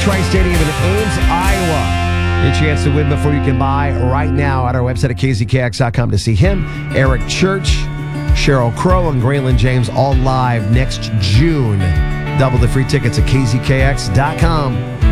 Tri-Stadium in Ames, Iowa. Your chance to win before you can buy right now at our website at kzkx.com to see him, Eric Church, Sheryl Crow, and Graylin James all live next June. Double the free tickets at kzkx.com.